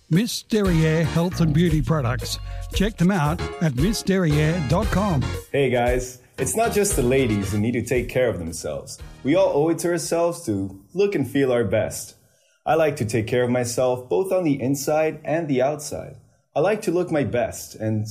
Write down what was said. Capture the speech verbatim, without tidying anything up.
Miss Derriere Health and Beauty Products. Check them out at miss derriere dot com. Hey guys, it's not just the ladies who need to take care of themselves. We all owe it to ourselves to look and feel our best. I like to take care of myself both on the inside and the outside. I like to look my best, and